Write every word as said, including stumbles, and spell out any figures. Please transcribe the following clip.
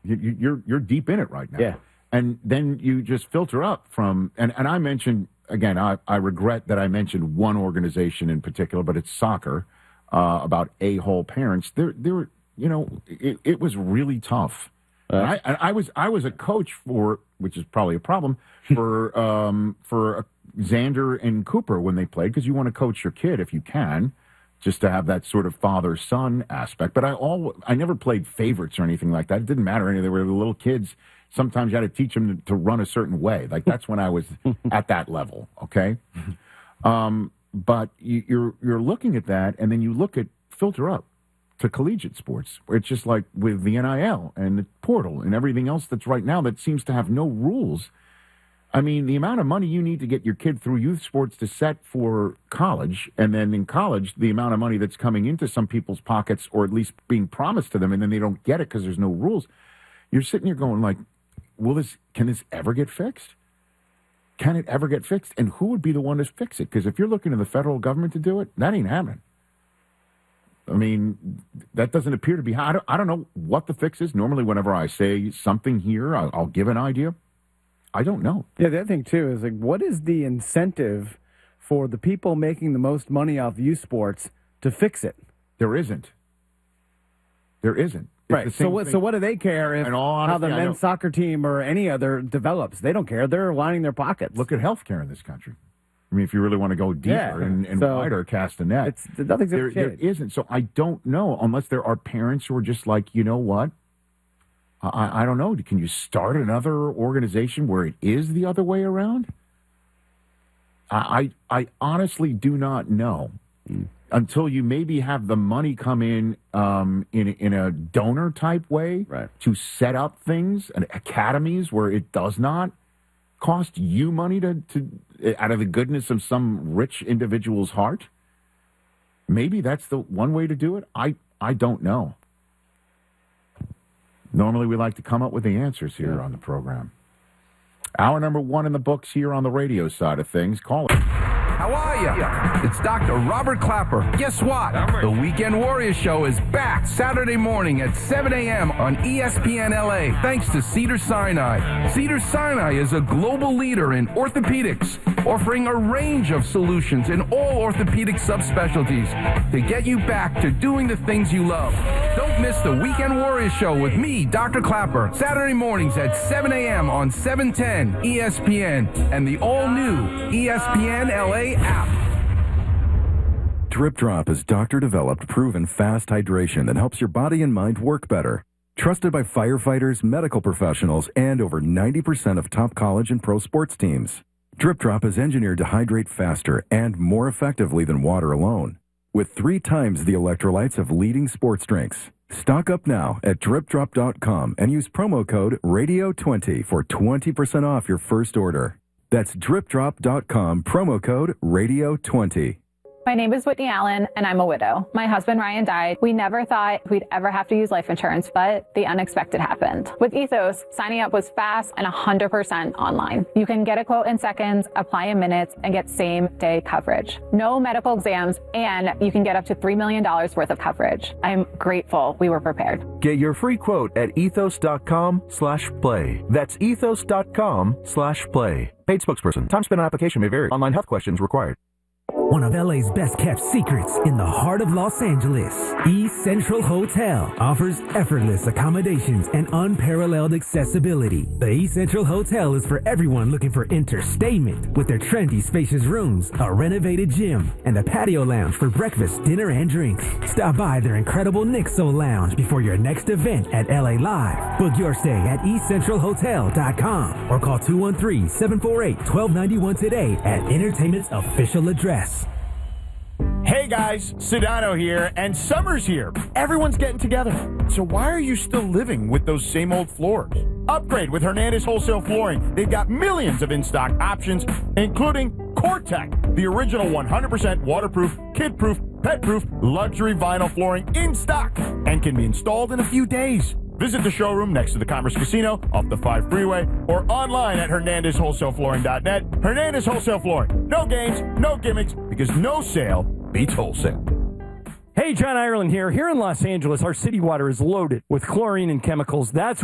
You, you, you're you're deep in it right now. Yeah. And then you just filter up from, and, and I mentioned, again, I, I regret that I mentioned one organization in particular, but it's soccer, uh, about a-hole parents. There, there, you know, it, it was really tough. Uh, and I, and I was I was a coach for, which is probably a problem, for um, for uh, Xander and Cooper when they played, because you want to coach your kid if you can, just to have that sort of father-son aspect. But I all I never played favorites or anything like that. It didn't matter. Any They were little kids. Sometimes you had to teach them to, to run a certain way. Like, that's when I was at that level, okay? Um, but you, you're you're looking at that, and then you look at filter up to collegiate sports, where it's just like with the N I L and the portal and everything else that's right now that seems to have no rules. I mean, the amount of money you need to get your kid through youth sports to set for college, and then in college, the amount of money that's coming into some people's pockets, or at least being promised to them, and then they don't get it because there's no rules. You're sitting here going like, will this, can this ever get fixed? Can it ever get fixed? And who would be the one to fix it? Because if you're looking to the federal government to do it, that ain't happening. I mean, that doesn't appear to be. I don't, I don't know what the fix is. Normally, whenever I say something here, I'll, I'll give an idea. I don't know. Yeah, the other thing, too, is like, what is the incentive for the people making the most money off youth sports to fix it? There isn't. There isn't. It's right. So what, so what do they care if honesty, how the men's soccer team or any other develops? They don't care. They're lining their pockets. Look at healthcare in this country. I mean, if you really want to go deeper yeah. and, and so wider, cast a net. It's, nothing's there, there isn't. So I don't know, unless there are parents who are just like, you know what? I, I don't know. Can you start another organization where it is the other way around? I, I, I honestly do not know. Mm. Until you maybe have the money come in um, in, in a donor-type way right. to set up things, and academies where it does not cost you money to, to out of the goodness of some rich individual's heart. Maybe that's the one way to do it. I, I don't know. Normally we like to come up with the answers here yeah. on the program. Hour number one in the books here on the radio side of things. Call it. How are you? It's Doctor Robert Clapper. Guess what? The Weekend Warriors Show is back Saturday morning at seven a.m. on E S P N L A, thanks to Cedars-Sinai. Cedars-Sinai is a global leader in orthopedics, offering a range of solutions in all orthopedic subspecialties to get you back to doing the things you love. Don't miss the Weekend Warriors Show with me, Doctor Clapper, Saturday mornings at seven a.m. on seven ten E S P N and the all-new E S P N L A app. Drip Drop is doctor-developed, proven fast hydration that helps your body and mind work better. Trusted by firefighters, medical professionals, and over ninety percent of top college and pro sports teams. Drip Drop is engineered to hydrate faster and more effectively than water alone, with three times the electrolytes of leading sports drinks. Stock up now at drip drop dot com and use promo code radio twenty for twenty percent off your first order. That's drip drop dot com, promo code radio twenty. My name is Whitney Allen, and I'm a widow. My husband, Ryan, died. We never thought we'd ever have to use life insurance, but the unexpected happened. With Ethos, signing up was fast and one hundred percent online. You can get a quote in seconds, apply in minutes, and get same-day coverage. No medical exams, and you can get up to three million dollars worth of coverage. I'm grateful we were prepared. Get your free quote at ethos dot com slash play. That's ethos dot com slash play. Paid spokesperson. Time spent on application may vary. Online health questions required. One of L A's best kept secrets in the heart of Los Angeles, East Central Hotel offers effortless accommodations and unparalleled accessibility. The East Central Hotel is for everyone looking for entertainment with their trendy spacious rooms, a renovated gym, and a patio lounge for breakfast, dinner, and drinks. Stop by their incredible Nixo Lounge before your next event at L A Live. Book your stay at east central hotel dot com or call two one three, seven four eight, one two nine one today at Entertainment's official address. Hey guys, Sedano here, and summer's here. Everyone's getting together. So why are you still living with those same old floors? Upgrade with Hernandez Wholesale Flooring. They've got millions of in-stock options, including CoreTech, the original one hundred percent waterproof, kid-proof, pet-proof, luxury vinyl flooring in stock and can be installed in a few days. Visit the showroom next to the Commerce Casino off the five freeway or online at hernandez wholesale flooring dot net. Hernandez Wholesale Flooring. No games, no gimmicks, because no sale beats wholesale. Hey, John Ireland here. Here in Los Angeles, our city water is loaded with chlorine and chemicals. That's